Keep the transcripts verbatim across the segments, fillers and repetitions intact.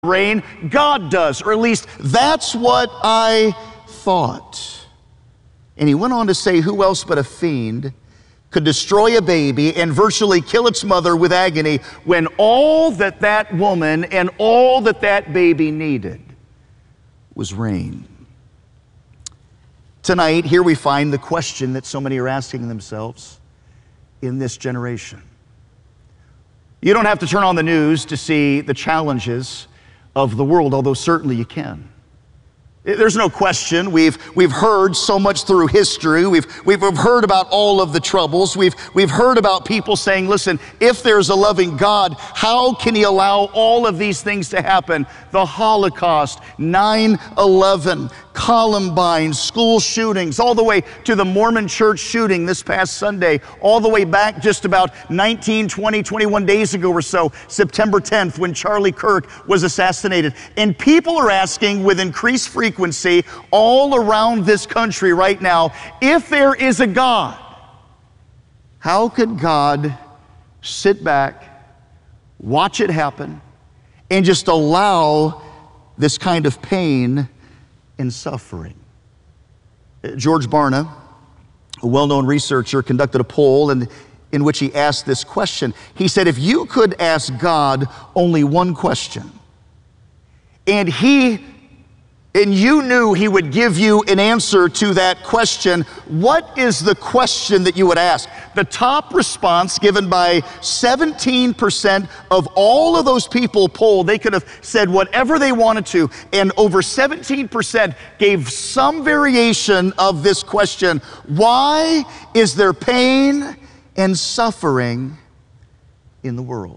rain, God does, or at least that's what I thought. And he went on to say, who else but a fiend could destroy a baby and virtually kill its mother with agony when all that that woman and all that that baby needed was rain? Tonight, here we find the question that so many are asking themselves in this generation. You don't have to turn on the news to see the challenges of the world, although certainly you can. There's no question. We've, we've heard so much through history. We've, we've, we've heard about all of the troubles. We've, we've heard about people saying, listen, if there's a loving God, how can he allow all of these things to happen? The Holocaust, nine eleven, Columbine, school shootings, all the way to the Mormon church shooting this past Sunday, all the way back just about nineteen, twenty, twenty-one days ago or so, September tenth, when Charlie Kirk was assassinated. And people are asking with increased frequency all around this country right now, if there is a God, how could God sit back, watch it happen, and just allow this kind of pain and suffering? George Barna, a well-known researcher, conducted a poll in, in which he asked this question. He said, if you could ask God only one question, and he and you knew he would give you an answer to that question, what is the question that you would ask? The top response given by seventeen percent of all of those people polled, they could have said whatever they wanted to, and over seventeen percent gave some variation of this question. Why is there pain and suffering in the world?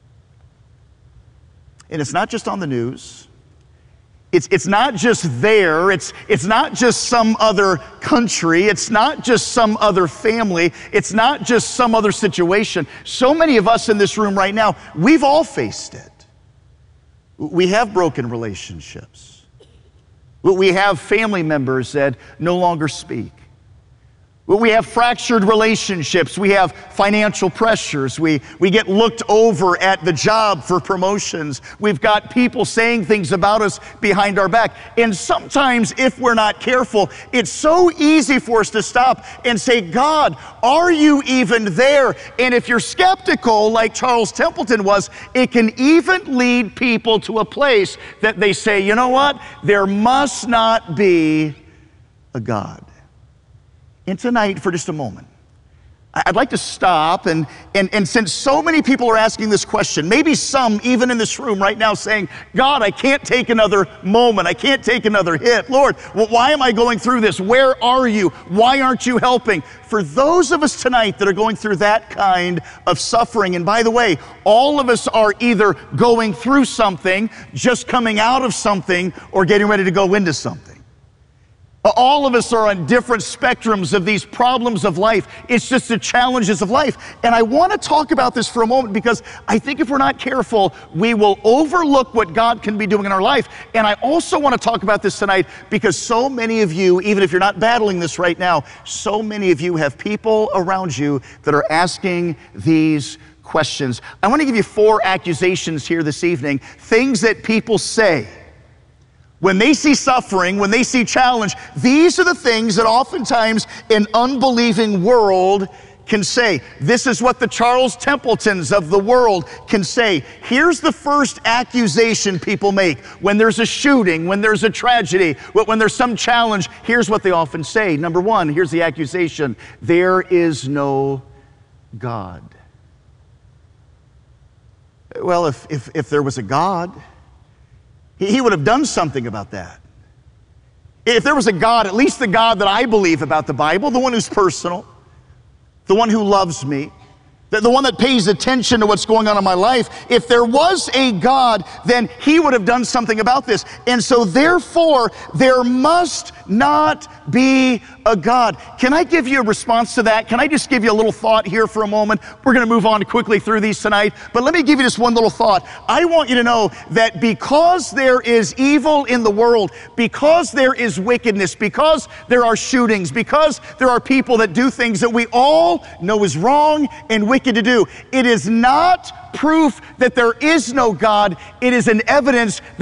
And it's not just on the news. It's, it's not just there, it's, it's not just some other country, it's not just some other family, it's not just some other situation. So many of us in this room right now, we've all faced it. We have broken relationships. We have family members that no longer speak. We have fractured relationships. We have financial pressures. We, we get looked over at the job for promotions. We've got people saying things about us behind our back. And sometimes, if we're not careful, it's so easy for us to stop and say, God, are you even there? And if you're skeptical, like Charles Templeton was, it can even lead people to a place that they say, you know what? There must not be a God. And tonight, for just a moment, I'd like to stop, and, and, and since so many people are asking this question, maybe some even in this room right now saying, God, I can't take another moment, I can't take another hit. Lord, well, why am I going through this? Where are you? Why aren't you helping? For those of us tonight that are going through that kind of suffering, and by the way, all of us are either going through something, just coming out of something, or getting ready to go into something. All of us are on different spectrums of these problems of life. It's just the challenges of life. And I want to talk about this for a moment because I think if we're not careful, we will overlook what God can be doing in our life. And I also want to talk about this tonight because so many of you, even if you're not battling this right now, so many of you have people around you that are asking these questions. I want to give you four accusations here this evening, things that people say when they see suffering, when they see challenge. These are the things that oftentimes an unbelieving world can say. This is what the Charles Templetons of the world can say. Here's the first accusation people make. When there's a shooting, when there's a tragedy, when there's some challenge, here's what they often say. Number one, here's the accusation. There is no God. Well, if, if, if there was a God, he would have done something about that. If there was a God, at least the God that I believe about the Bible, the one who's personal, the one who loves me, the, the one that pays attention to what's going on in my life, if there was a God, then he would have done something about this. And so therefore, there must not be a God. Can I give you a response to that? Can I just give you a little thought here for a moment? We're going to move on quickly through these tonight, but let me give you just one little thought. I want you to know that because there is evil in the world, because there is wickedness, because there are shootings, because there are people that do things that we all know is wrong and wicked to do, it is not proof that there is no God. It is an evidence